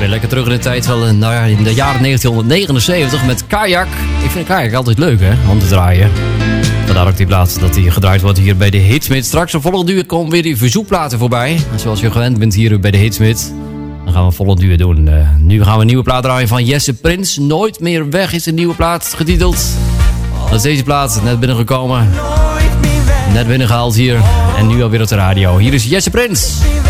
weer lekker terug in de tijd, wel in de jaren 1979 met Kajak. Ik vind Kajak altijd leuk, hè, om te draaien. Vandaar ook die plaat dat die gedraaid wordt hier bij de Hitsmith. Straks een volgende uur komen weer die verzoekplaten voorbij. Zoals je gewend bent hier bij de Hitsmith. Dan gaan we een volgende uur doen. Nu gaan we een nieuwe plaat draaien van Jesse Prins. Nooit meer weg is een nieuwe plaat getiteld. Dat is deze plaat, net binnengekomen. Net binnengehaald hier. En nu alweer op de radio. Hier is Jesse Prins.